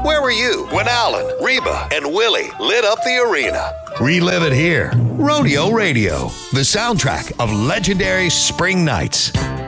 Where were you when Alan, Reba, and Willie lit up the arena? Relive it here. Rodeo Radio, the soundtrack of legendary spring nights.